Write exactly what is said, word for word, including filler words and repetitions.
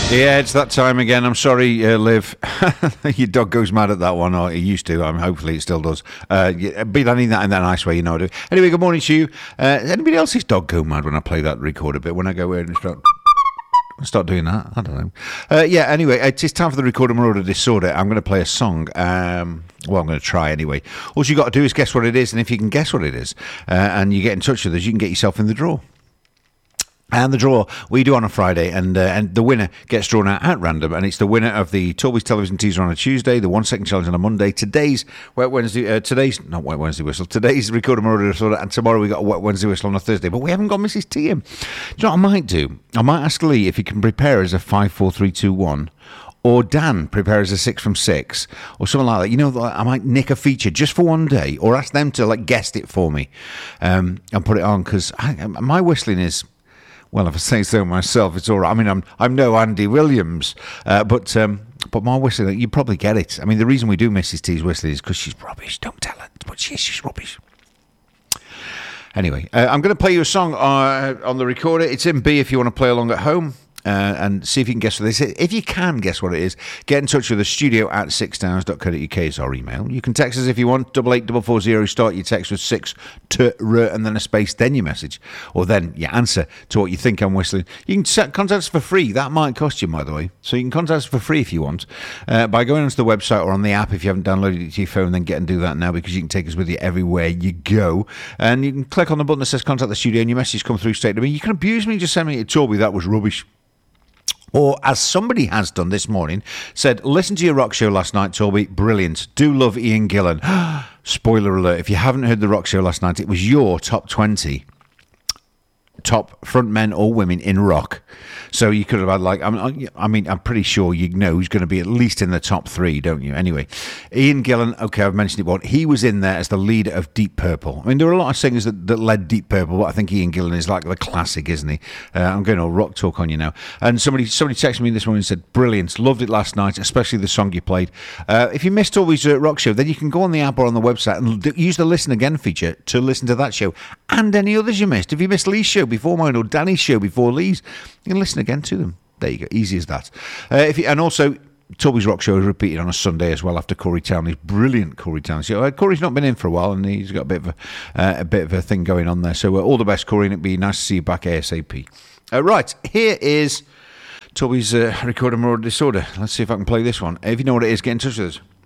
Yeah, it's that time again. I'm sorry, uh, Liv. Your dog goes mad at that one, or it used to. Um, hopefully it still does. Uh, yeah, but I mean that in that nice way, you know. I do. Anyway, good morning to you. Uh, does anybody else's dog go mad when I play that recorder bit? When I go in and start... Start doing that. I don't know. Uh, yeah, anyway, it is time for the Recorder Marauder Disorder. I'm going to play a song. Um, well, I'm going to try anyway. All you got to do is guess what it is, and if you can guess what it is, uh, and you get in touch with us, you can get yourself in the draw. And the draw we do on a Friday, and uh, and the winner gets drawn out at random, and it's the winner of the Toby's Television Teaser on a Tuesday, the One Second Challenge on a Monday, today's Wet Wednesday, uh, today's, not Wet Wednesday Whistle, today's Recorder Marauder Disorder, and tomorrow we got a Wet Wednesday Whistle on a Thursday, but we haven't got Missus T in. Do you know what I might do? I might ask Lee if he can prepare as a five, four, three, two, one, or Dan prepare as a six from six, or something like that. You know, I might nick a feature just for one day, or ask them to like guess it for me, um, and put it on, because my whistling is... Well, if I say so myself, it's all right. I mean, I'm I'm no Andy Williams, uh, but um, but my whistling, you probably get it. I mean, the reason we do Missus T's whistling is because she's rubbish. Don't tell her, but she's just rubbish. Anyway, uh, I'm going to play you a song uh, on the recorder. It's in B if you want to play along at home. Uh, and see if you can guess what this is. If you can guess what it is, get in touch with the studio at six downs dot co dot uk is our email. You can text us if you want, double eight double four zero. Start your text with six to r and then a space, then your message, or then your answer to what you think I'm whistling. You can set, contact us for free. That might cost you, by the way. So you can contact us for free if you want uh, by going onto the website or on the app if you haven't downloaded it to your phone. Then get and do that now, because you can take us with you everywhere you go. And you can click on the button that says contact the studio, and your message come through straight to me. You can abuse me, just send me a Toby, that was rubbish. Or, as somebody has done this morning, said, listen to your rock show last night, Toby. Brilliant. Do love Ian Gillan. Spoiler alert. If you haven't heard the rock show last night, it was your top twenty top front men or women in rock. So you could have had like, I mean, I'm pretty sure you know who's going to be at least in the top three, don't you? Anyway, Ian Gillan, okay, I've mentioned it once. He was in there as the leader of Deep Purple. I mean, there are a lot of singers that, that led Deep Purple, but I think Ian Gillan is like the classic, isn't he? Uh, I'm going all rock talk on you now. And somebody somebody texted me this morning and said, brilliant, loved it last night, especially the song you played. Uh, if you missed Toby's uh, rock show, then you can go on the app or on the website and d- use the listen again feature to listen to that show and any others you missed. If you missed Lee's show before mine or Danny's show before Lee's, you can listen again to them. There you go, easy as that. Uh, if you, and also, Toby's Rock Show is repeated on a Sunday as well after Corey Townley's brilliant Corey Townley show. Uh, Corey's not been in for a while, and he's got a bit of a, uh, a bit of a thing going on there. So uh, all the best, Corey, and it'd be nice to see you back ASAP. Uh, right, here is Toby's uh, Recorder Marauder Disorder. Let's see if I can play this one. If you know what it is, get in touch with us.